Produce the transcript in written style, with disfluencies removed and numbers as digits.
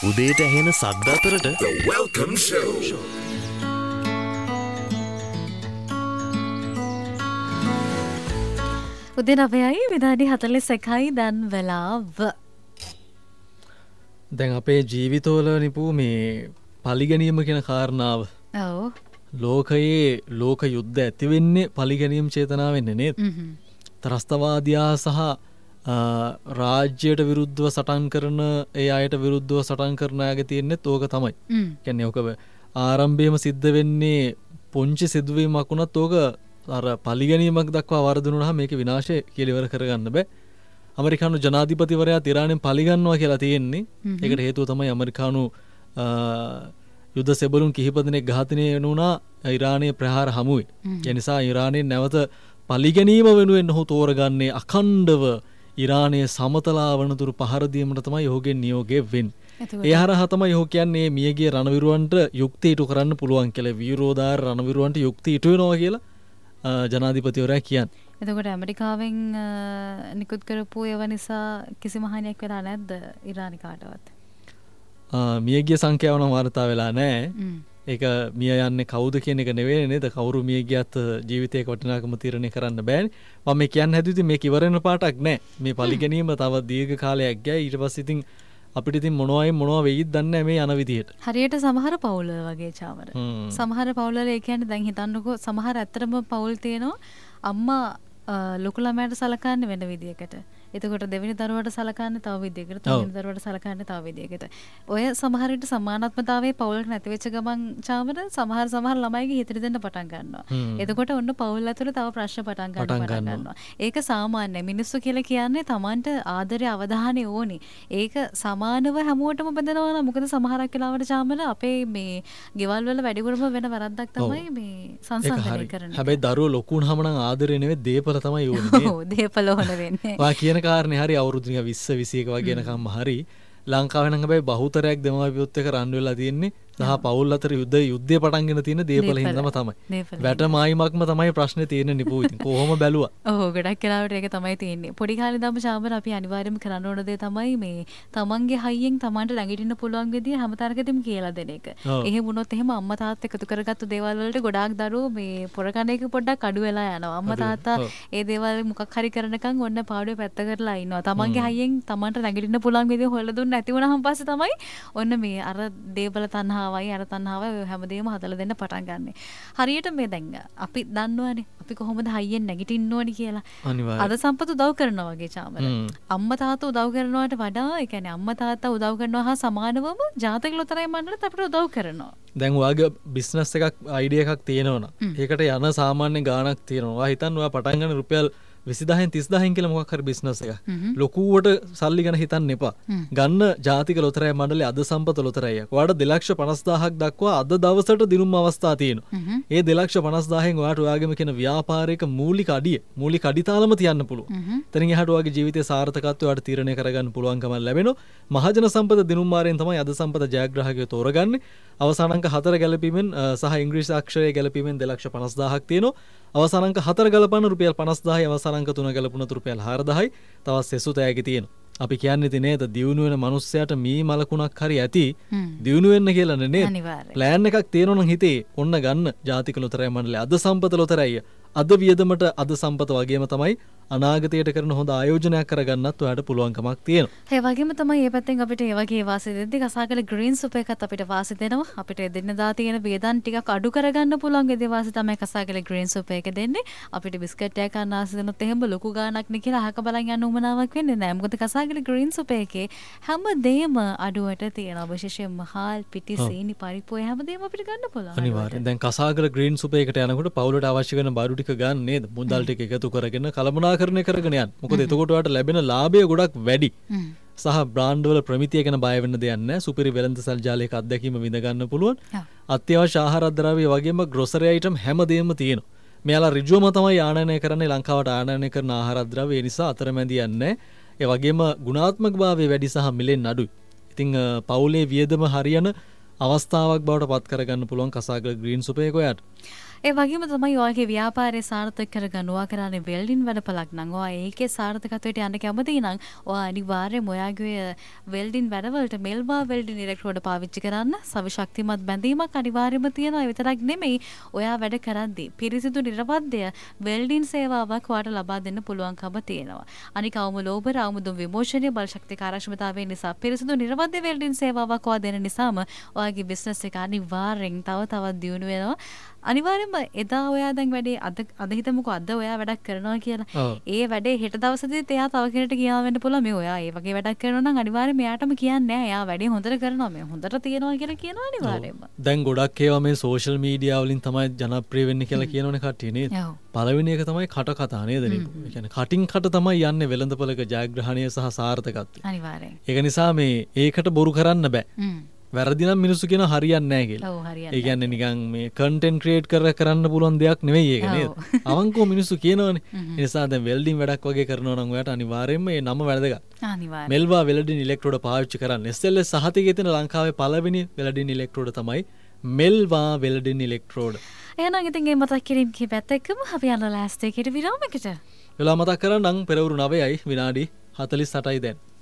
උදේට ඇහෙන සද්ද අතරට The Welcome Show. උදේ 9යි විනාඩි 41යි දැන් වෙලාව. දැන් අපේ ජීවිතවල නිපු මේ පලිගැනීම කියන කාරණාව. ඔව්. ලෝකයේ ලෝක යුද්ධ ඇති වෙන්නේ පලිගැනීම් චේතනාවෙන් නේද? ත්‍රස්තවාදියා සහ රාජ්‍යයට විරුද්ධව සටන් කරන ඒ අයට විරුද්ධව සටන් කරන අයගේ තියෙන්නේත් ඕක තමයි. කියන්නේ ඕක ආරම්භයේම සිද්ධ වෙන්නේ පුංචි සිදුවීමක් වුණත් ඕක අර පලිගැනීමක් දක්වා වර්ධනුනහම මේක විනාශය කියලා ඉවර කරගන්න බෑ. ඇමරිකානු ජනාධිපතිවරයා ඉරානයෙන් පලිගන්නවා කියලා තියෙන්නේ. ඒකට හේතුව තමයි ඇමරිකානු යුද්ධ සෙබළුන් කිහිප දෙනෙක් ඝාතනය වුණා ඉරානයේ ප්‍රහාර හමුවේ. ඒ නිසා ඉරානයේ නැවත පලිගැනීම වෙනුවෙන් ඔහු තෝරගන්නේ අඛණ්ඩව ඉරානයේ සමතලා වනතුරු පහර දීමට තමයි ඔහුගේ නියෝගය වෙන්නේ. ඒ හරහා තමයි ඔහු කියන්නේ මියගිය රණවිරුවන්ට යුක්ති ඉටු කරන්න පුළුවන් කියලා. වීරෝදාර රණවිරුවන්ට යුක්ති ඉටු වෙනවා කියලා ජනාධිපතිවරයා කියන්නේ. එතකොට ඇමරිකාවෙන් නිකුත් කරපු ඒවා නිසා කිසිම හානියක් වෙලා නැද්ද ඉරානිකාටවත්? මියගිය සංඛ්‍යාව නම් වාර්තා වෙලා නැහැ. ඒක මිය යන්නේ කවුද කියන එක නෙවෙයි නේද? කවුරු මිය ගියත් ජීවිතයක වටිනාකම තීරණය කරන්න බෑනේ. මම මේ කියන්න හැදුවේ මේක ඉවර වෙන පාටක් නෑ. මේ පලිගැනීම තව දීර්ඝ කාලයක් ගියා. ඊට පස්සේ ඉතින් අපිට ඉතින් මොනවා වෙයිද දන්නේ නැහැ මේ යන විදිහට. හරියට සමහර පවුල් වගේ චාමර. සමහර පවුල් වල ඒ කියන්නේ දැන් හිතන්නකෝ සමහර ඇත්තටම පවුල් තියෙනවා අම්මා ලොකු ළමයාට සලකන්නේ වෙන විදියකට. එතකොට දෙවෙනි දරුවට සලකන්නේ තව විදියකට, තුන්වෙනි දරුවට සලකන්නේ තව විදියකට. ඔය සමහර විට සමානාත්මතාවයේ පවුලක නැති වෙච්ච ගමන් චාමර සමහර ළමයිගේ හිතට දෙන්න පටන් ගන්නවා. එතකොට ඔන්න පවුල් ඇතුලේ තව ප්‍රශ්න පටන් ගන්නවා. ඒක සාමාන්‍යයි. මිනිස්සු කියලා කියන්නේ Tamanට ආදරය අවධානය ඕනි. ඒක සමානව හැමෝටම බඳනවා නම් මොකද සමහරක් වෙලාවට චාමර අපේ මේ ගෙවල් වල වැඩිපුරම වෙන වරද්දක් තමයි මේ සංසන්දනය කරන්නේ. හැබැයි දරුවෝ ලොකු වුණාම නම් ආදරේ නෙවෙයි දීපල තමයි ඕනේ. ඔව් දීපල ඕන වෙන්නේ. වා කියන කාරණේ හරි අවුරුදු 20 21 වගේ යනකම් හරි ලංකාවේ නම් හැබැයි බහුතරයක් දෙමාපියොත් එක්ක රණ්ඩු වෙලා තියෙන්නේ සහ පවුල් අතර යුද්ධය පටන්ගෙන තියෙන දේපල හින්දාම තමයි. වැට මායිමක්ම තමයි ප්‍රශ්නේ තියෙන්නේ නිපු ඉතින් කොහොම බැලුවා. ඔව් ගොඩක් වෙලාවට ඒක තමයි තියෙන්නේ. පොඩි කාලේ ඉඳන්ම චාමර අපි අනිවාර්යයෙන්ම කරන්න ඕන දේ තමයි මේ තමන්ගේ හයියෙන් තමන්ට ළඟිටින්න පුළුවන් විදිය හැමතරකදීම කියලා දෙන එක. එහෙම වුණොත් එහෙම අම්මා තාත්තා එකතු කරගත්තු දේවල් වලට ගොඩාක් දරුවෝ මේ පොරකණ එක පොඩ්ඩක් අඩු වෙලා යනවා. අම්මා තාත්තා ඒ දේවල් මොකක් හරි කරනකම් ඔන්න පාඩුවේ පැත්ත කරලා ඉන්නවා. තමන්ගේ හයියෙන් තමන්ට ළඟිටින්න පුළුවන් විදිය හොයලා දුන්න නැති වුණාම පස්සේ තමයි ඔන්න මේ අර දේවල් තණ්හාවයි අර තණ්හාවයි හැමදේම හදලා දෙන්න පටන් ගන්නෙ. හරියට මේ දැන් අපි දන්නවනේ අපි කොහොමද හයියෙන් නැගිටින්න ඕනි කියලා. අද සම්පත උදව් කරනවා වගේ චාමර. අම්මා තාත්තා උදව් කරනවට වඩා ඒ කියන්නේ අම්මා තාත්තා උදව් කරනවා හා සමානවම ජාතක ලොතරැයි මණ්ඩලත් අපිට උදව් කරනවා. දැන් ඔයාගේ බිස්නස් එකක් අයිඩියා එකක් තියෙනවනම් ඒකට යන සාමාන්‍ය ගාණක් තියෙනවා. ඔයා හිතන්න ඔයා පටන් ගන්න රුපියල් 20000න් 30000න් කියලා මොකක් හරි බිස්නස් එකක්. ලොකුවට සල්ලි ගැන හිතන්න එපා. ගන්න ජාතික ලොතරැයි මණ්ඩලයේ අද සම්පත ලොතරැයියක්. ඔයාට 250000ක් දක්වා අද දවසට දිනුම් අවස්ථා තියෙනවා. ඒ 250000න් ඔයාට ඔයාගේම කියන ව්‍යාපාරයක මූලික අඩිතාලම තියන්න පුළුවන්. එතනින් එහාට ඔයාගේ ජීවිතයේ සාර්ථකත්වය ඔයාට තීරණය කරගන්න පුළුවන්කම ලැබෙනවා. මහජන සම්පත දිනුම් මාරෙන් තමයි අද සම්පත ජයග්‍රාහකයෝ තෝරගන්නේ. අවසාන අංක 4 ගැලපීමෙන් සහ ඉංග්‍රීසි අක්ෂරය ගැලපීමෙන් 250000ක් තියෙනවා. අවසාන අංක 4 ගලපන්න රුපියල් 50000යි අවසාන අංක 3 ගලපුණොත් රුපියල් 4000යි තවත් සෙසු තෑගි තියෙනවා. අපි කියන්නේ ඉතින් නේද දියුණු වෙන මිනිස්සයාට මී මලකුණක් හරි ඇති දියුණු වෙන්න කියලා නේද? ප්ලෑන් එකක් තියෙනවා නම් හිතේ ඔන්න ගන්න ජාතික ලොතරැයි මණ්ඩලය අද සම්පත ලොතරැයිය. අද වියදමට අද සම්පත වගේම තමයි අනාගතයට කරන හොඳ ආයෝජනයක් කරගන්නත් ඔයාලට පුළුවන්කමක් තියෙනවා. ඒ වගේම තමයි මේ පැත්තෙන් අපිට ඒ වගේ වාසි දෙද්දි කසාකල ග්‍රීන් සුප් එකත් අපිට වාසි දෙනවා. අපිට දෙන්නදා තියෙන වේදන් ටිකක් අඩු කරගන්න පුළුවන් විදිහේ වාසි තමයි කසාකල ග්‍රීන් සුප් එක දෙන්නේ. අපිට බිස්කට් එකක් ගන්න ආස දෙනොත් එහෙම ලොකු ගාණක් නේ කියලා අහක බලන් යන්න උමනාවක් වෙන්නේ නැහැ. මොකද කසාකල ග්‍රීන් සුප් එකේ හැමදේම අඩුවට තියෙනවා. විශේෂයෙන්ම හාල්, පිටි, සීනි, පරිප්පු හැමදේම අපිට ගන්න පුළුවන්. අනිවාර්යෙන්. දැන් කසාකල ග්‍රීන් සුප් එකට යනකොට පවුලට අවශ්‍ය කරන බඩු ටික ගන්න නේද? මුදල් ටික එකතු කරගෙන කලමනාකරණය කරගෙන යන්න. මොකද එතකොට ඔයාලට ලැබෙන ලාභය ගොඩක් වැඩි. සහ බ්‍රෑන්ඩ් වල ප්‍රමිතිය ගැන බය වෙන්න දෙයක් නැහැ. සුපිරි වෙළඳසල් ජාලයක අත්දැකීම විඳ ගන්න පුළුවන්. අත්‍යවශ්‍ය ආහාර ද්‍රව්‍ය වගේම ග්‍රොසරි අයිටම් හැමදේම තියෙනවා. මෙයාලා ඍජුවම තමයි ආනයනය කරන්නේ ලංකාවට ආනයනය කරන ආහාර ද්‍රව්‍ය. ඒ නිසා අතරමැදි යන්නේ. ඒ වගේම ගුණාත්මක භාවය වැඩි සහ මිලෙන් අඩුයි. ඉතින් පවුලේ වියදම හරියන අවස්ථාවක් බවට පත් කරගන්න පුළුවන් කසාකල ග්‍රීන් සුප් එක ඔයාට. ඒ වගේම තමයි ඔයාගේ ව්‍යාපාරය සාර්ථක කරගන්නවා කරන්නේ වෙල්ඩින් වැඩපළක් නම් ඔයා ඒකේ සාර්ථකත්වයට යන්න කැමති නම් ඔයා අනිවාර්යයෙන්ම ඔයාගේ වෙල්ඩින් වැඩවලට මෙල්බා වෙල්ඩින් ඉලෙක්ට්‍රෝඩ පාවිච්චි කරන්න. සවි ශක්තිමත් බැඳීමක් අනිවාර්යයෙන්ම තියෙනවා. ඒ විතරක් නෙමෙයි ඔයා වැඩ කරද්දී පිරිසිදු නිර්වද්‍ය වෙල්ඩින් සේවාවක් ඔයාට ලබා දෙන්න පුළුවන්කම තියෙනවා. අනික අවම ලෝභ අවමුදුම් විමෝචනීය බල ශක්ති කාර්යක්ෂමතාවය නිසා පිරිසිදු නිර්වද්‍ය වෙල්ඩින් සේවාවක් ඔයා දෙන නිසාම ඔයාගේ බිස්නස් එක අනිවාර්යෙන් තවත් දියුණු වෙනවා. අනිවාර්යෙන්ම එදා ඔයා දැන් වැඩේ අද හිතමුකෝ අද ඔයා වැඩක් කරනවා කියලා. ඒ වැඩේ හෙට දවසේදීත් එයා තව කෙනෙක්ට කියනවා වෙන්න පුළුවන් මේ ඔයා ඒ වගේ වැඩක් කරනවා නම් අනිවාර්යෙන්ම එයාටම කියන්නේ නැහැ. එයා වැඩේ හොඳට කරනවා මේ හොඳට තියනවා කියලා කියනවා අනිවාර්යෙන්ම. දැන් ගොඩක් ඒවා මේ සෝෂල් මීඩියා වලින් තමයි ජනප්‍රිය වෙන්නේ කියලා කියනවනේ කට්ටිය නේද? පළවෙනි එක තමයි කට කතා නේද නේ? ඒ කියන්නේ කටින් කට තමයි යන්නේ වෙළඳපොළක ජයග්‍රහණය සහ සාර්ථකත්වය. අනිවාර්යෙන්. ඒක නිසා මේ ඒකට බොරු කරන්න බෑ. වැරදි නම් මිනිස්සු කියන හරියන්නේ නැහැ කියලා. ඔව් හරියන්නේ. ඒ කියන්නේ නිකන් මේ කන්ටෙන්ට් ක්‍රියේට් කරන්න පුළුවන් දෙයක් නෙවෙයි ඒක නේද? අවංකව මිනිස්සු කියනවනේ. ඒ නිසා දැන් වෙල්ඩින් වැඩක් වගේ කරනවා නම් ඔයාට අනිවාර්යයෙන්ම මේ නම වැරදගත්. අනිවාර්යයෙන්. මෙල්වා වෙල්ඩින් ඉලෙක්ට්‍රෝඩ පාවිච්චි කරන්න. SLS සහතිකයේ තියෙන ලංකාවේ පළවෙනි වෙල්ඩින් ඉලෙක්ට්‍රෝඩ තමයි මෙල්වා වෙල්ඩින් ඉලෙක්ට්‍රෝඩ. එහෙනම් ඉතින් මේ මතක් කිරීම කිපැත්ත එක්කම අපි යන ලාස්ට් එකේට විරාමයකට. වෙලා මතක් කරන්නම් පෙරවරු 9යි විනාඩි 48යි දැන්.